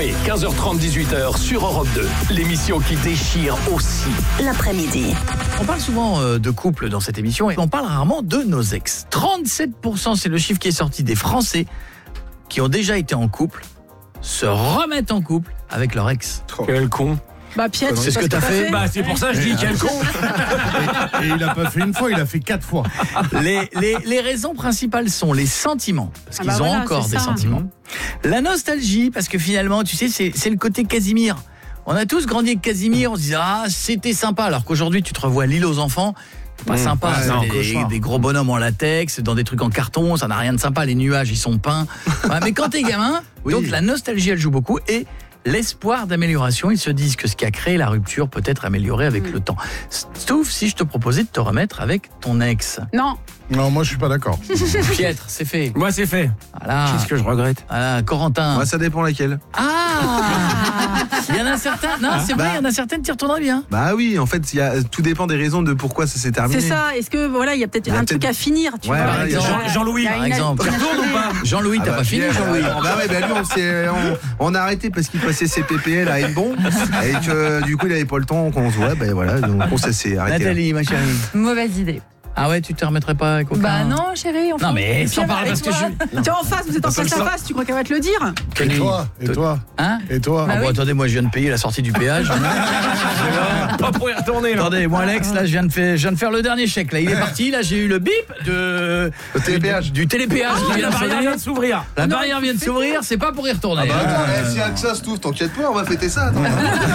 Coé, 15h30, 18h sur Europe 2. L'émission qui déchire aussi l'après-midi. On parle souvent de couple dans cette émission et on parle rarement de nos ex. 37%, c'est le chiffre qui est sorti des Français qui ont déjà été en couple, se remettent en couple avec leur ex. Quel con. Bah Piet, C'est ce que t'as fait. Bah c'est pour ça que je dis quel con. Et il a pas fait une fois, il a fait 4 fois. Les raisons principales sont les sentiments, parce qu'ils ont encore des sentiments. La nostalgie, parce que finalement, tu sais, c'est le côté Casimir. On a tous grandi avec Casimir, on se disait « Ah, c'était sympa », alors qu'aujourd'hui, tu te revois l'île aux enfants, pas sympa, c'est des gros bonhommes en latex, dans des trucs en carton, ça n'a rien de sympa, les nuages, ils sont peints. Ouais, mais quand t'es gamin, donc la nostalgie, elle joue beaucoup, et l'espoir d'amélioration, ils se disent que ce qui a créé la rupture peut être amélioré avec le temps. Sauf si je te proposais de te remettre avec ton ex. Non. Non, moi je suis pas d'accord. Piètre, c'est fait. Moi c'est fait. Voilà. Qu'est-ce que je regrette? Voilà, Corentin. Moi, ça dépend laquelle. Il y en a certains. Non, c'est vrai, il y en a certaines qui retourneraient bien. Bah oui, en fait, tout dépend des raisons de pourquoi ça s'est terminé. C'est ça. Est-ce que voilà, il y a peut-être un truc à finir, tu Ouais, vois. par exemple. Jean-Louis, Par exemple. Tu retournes ou pas? Jean-Louis, t'as pas fini, Jean-Louis? Bah ouais, lui, on a arrêté parce qu'il passait ses PPL à Hennebon et que du coup, il avait pas le temps qu'on se voit. Ben voilà, donc ça s'est arrêté. Nathalie, ma chérie. Mauvaise idée. Ah ouais, tu te remettrais pas avec aucun... Bah non, chérie. Enfin, Non mais et sans puis parler avec parce que toi. je... T'es en face, vous êtes en face à face, tu crois qu'elle va te le dire? Et toi? Et toi? Hein? Et toi? Ah bon, attendez, moi je viens de payer la sortie du péage. Pas pour y retourner là. Attendez, moi Alex, là je viens de faire le dernier chèque. Là, il est parti, là j'ai eu le bip du télépéage qui vient de La barrière sonner. vient de s'ouvrir. La barrière vient de s'ouvrir, c'est pas pour y retourner. Si avec ça se trouve, t'inquiète pas, on va fêter ça. Attends.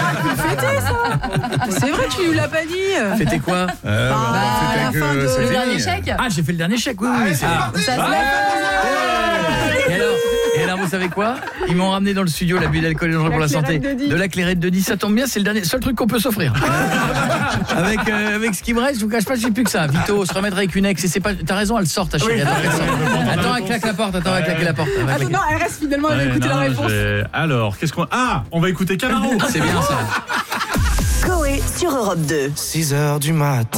C'est vrai, tu lui l'as pas dit. Fêtez quoi? à la fin de Le dernier chèque. Ah, j'ai fait le dernier chèque, oui, c'est Ça se lève. Et alors, vous savez quoi? Ils m'ont ramené dans le studio l'abus d'alcool est dangereux pour la santé. De la clairette de 10, ça tombe bien, c'est le seul truc qu'on peut s'offrir. Avec ce qui me reste, je vous cache pas, j'ai plus que ça. Vito, se remettre avec une ex, et c'est pas... T'as raison, elle sort, ta chérie. Attends, elle claque la porte, attends, elle claque la porte. Attends, non, elle reste finalement, elle va écouter la réponse. Alors, qu'est-ce qu'on... Ah, on va écouter Camaro. C'est bien ça. Coé sur Europe 2. 6h du mat.